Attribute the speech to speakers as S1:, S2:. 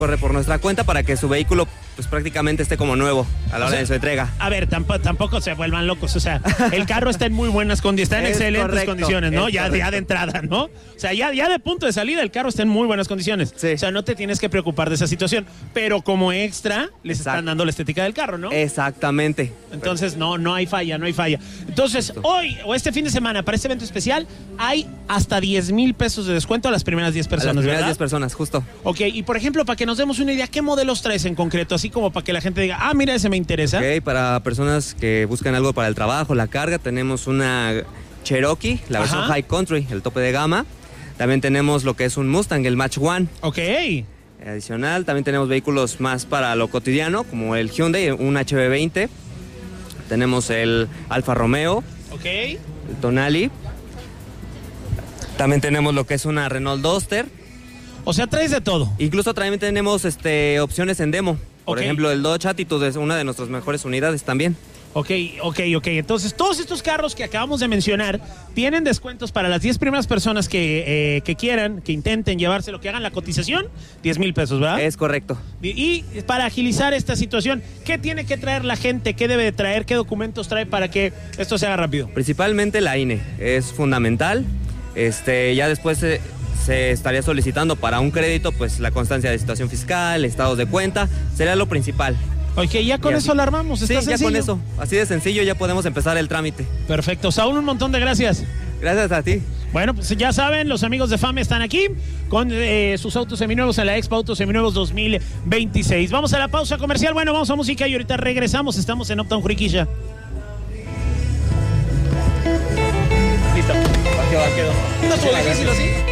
S1: corre por nuestra cuenta para que su vehículo pues prácticamente esté como nuevo a la hora de su entrega.
S2: A ver, tampoco se vuelvan locos, o sea, el carro está en muy buenas condiciones, está en excelentes condiciones, ¿no? Ya de entrada, ¿no? O sea, ya de punto de salida el carro está en muy buenas condiciones.
S1: Sí.
S2: O sea, no te tienes que preocupar de esa situación, pero como extra les están dando la estética del carro, ¿no?
S1: Exactamente.
S2: Entonces, no hay falla. Entonces, hoy o este fin de semana, para este evento especial, hay hasta 10,000 pesos de descuento a las primeras 10 personas,
S1: a las primeras
S2: ¿verdad?
S1: 10 personas, justo.
S2: Ok, y por ejemplo, para que nos demos una idea, ¿qué modelos traes en concreto? Así como para que la gente diga, mira, ese me interesa.
S1: Ok, para personas que buscan algo para el trabajo, la carga, tenemos una Cherokee, la versión High Country, el tope de gama. También tenemos lo que es un Mustang, el Mach 1.
S2: Ok.
S1: Adicional, también tenemos vehículos más para lo cotidiano, como el Hyundai, un HB20. Tenemos el Alfa Romeo.
S2: Ok.
S1: El Tonali. También tenemos lo que es una Renault Duster.
S2: O sea, traes de todo.
S1: Incluso también tenemos opciones en demo. Por ejemplo, el Dodge Attitude es una de nuestras mejores unidades también.
S2: Ok. Entonces, todos estos carros que acabamos de mencionar tienen descuentos para las 10 primeras personas que quieran, que intenten llevárselo, que hagan la cotización, 10,000 pesos, ¿verdad?
S1: Es correcto.
S2: Y para agilizar esta situación, ¿qué tiene que traer la gente? ¿Qué debe de traer? ¿Qué documentos trae para que esto se haga rápido?
S1: Principalmente la INE, es fundamental. Ya después se estaría solicitando para un crédito, pues la constancia de situación fiscal, estados de cuenta, sería lo principal.
S2: Ok, ya con eso la armamos.
S1: Sí, ya con eso. Así de sencillo ya podemos empezar el trámite.
S2: Perfecto. Saúl, un montón de gracias.
S1: Gracias a ti.
S2: Bueno, pues ya saben, los amigos de FAME están aquí con sus autos seminuevos en la Expo Autos Seminuevos 2026. Vamos a la pausa comercial. Bueno, vamos a música y ahorita regresamos. Estamos en Uptown Juriquilla. Listo.
S1: Quedó.
S2: ¿No estuvo difícil así?